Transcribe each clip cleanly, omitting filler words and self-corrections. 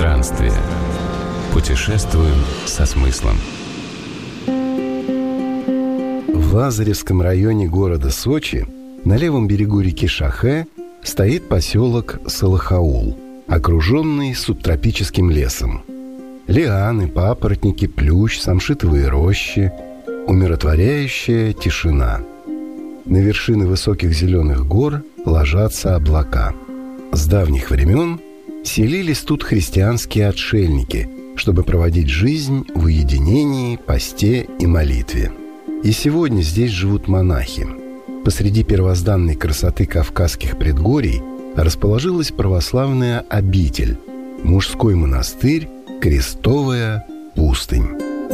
Пространствие. Путешествуем со смыслом. В Лазаревском районе города Сочи на левом берегу реки Шахэ стоит поселок Салахаул, окруженный субтропическим лесом. Лианы, папоротники, плющ, самшитовые рощи, умиротворяющая тишина. На вершины высоких зеленых гор ложатся облака. С давних времен селились тут христианские отшельники, чтобы проводить жизнь в уединении, посте и молитве. И сегодня здесь живут монахи. Посреди первозданной красоты Кавказских предгорий расположилась православная обитель, мужской монастырь Крестовая пустынь.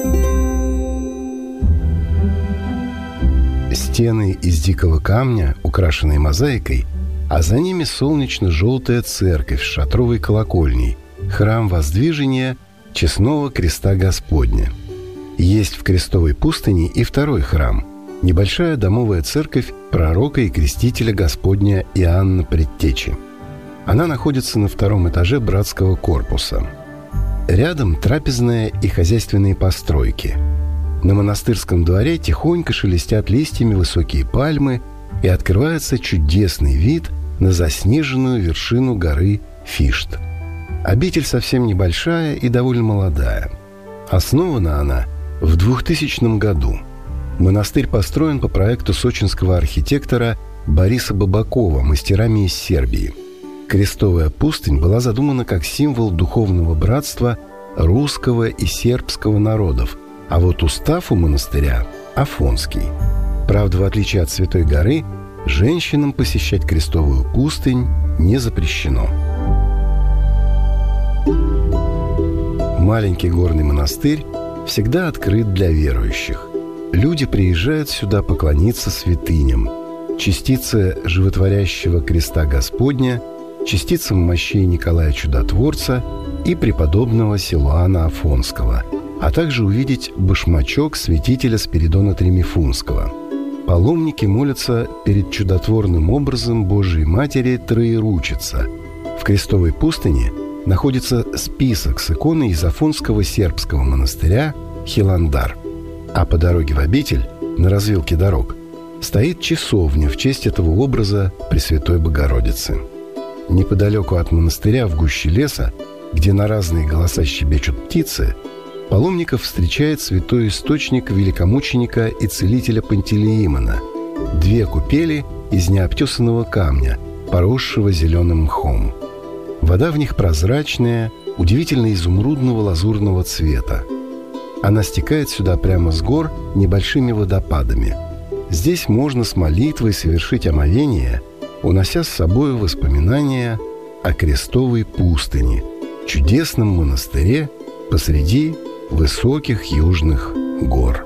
Стены из дикого камня, украшенные мозаикой, а за ними солнечно-желтая церковь с шатровой колокольней, храм Воздвижения Честного Креста Господня. Есть в Крестовой пустыне и второй храм – небольшая домовая церковь пророка и крестителя Господня Иоанна Предтечи. Она находится на втором этаже братского корпуса. Рядом трапезная и хозяйственные постройки. На монастырском дворе тихонько шелестят листьями высокие пальмы, и открывается чудесный вид на заснеженную вершину горы Фишт. Обитель совсем небольшая и довольно молодая. Основана она в 2000 году. Монастырь построен по проекту сочинского архитектора Бориса Бабакова мастерами из Сербии. Крестовая пустынь была задумана как символ духовного братства русского и сербского народов, а вот устав у монастыря афонский. Правда, в отличие от Святой горы, женщинам посещать Крестовую пустынь не запрещено. Маленький горный монастырь всегда открыт для верующих. Люди приезжают сюда поклониться святыням. Частицы животворящего креста Господня, частицам мощей Николая Чудотворца и преподобного Силуана Афонского, а также увидеть башмачок святителя Спиридона Тремифунского. Паломники молятся перед чудотворным образом Божией Матери Троеручица. В Крестовой пустыне находится список с иконой из Афонского сербского монастыря Хиландар. А по дороге в обитель, на развилке дорог, стоит часовня в честь этого образа Пресвятой Богородицы. Неподалеку от монастыря, в гуще леса, где на разные голоса щебечут птицы, паломников встречает святой источник великомученика и целителя Пантелеимона, 2 купели из необтесанного камня, поросшего зеленым мхом. Вода в них прозрачная, удивительно изумрудного лазурного цвета. Она стекает сюда прямо с гор небольшими водопадами. Здесь можно с молитвой совершить омовение, унося с собой воспоминания о Крестовой пустыне, чудесном монастыре посреди высоких южных гор.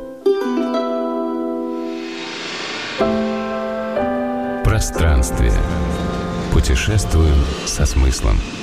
Пространствие. Путешествуем со смыслом.